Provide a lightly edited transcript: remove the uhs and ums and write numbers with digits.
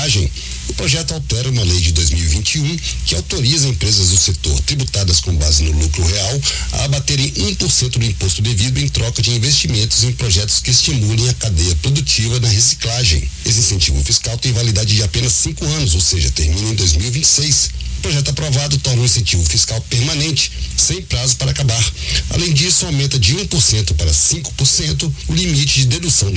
reciclagem. O projeto altera uma lei de 2021 que autoriza empresas do setor tributadas com base no lucro real a abaterem 1% do imposto devido em troca de investimentos em projetos que estimulem a cadeia produtiva na reciclagem. Esse incentivo fiscal tem validade de apenas 5 anos, ou seja, termina em 2026. O projeto aprovado torna o incentivo fiscal permanente, sem prazo para acabar. Além disso, aumenta de 1% para 5% o limite de dedução do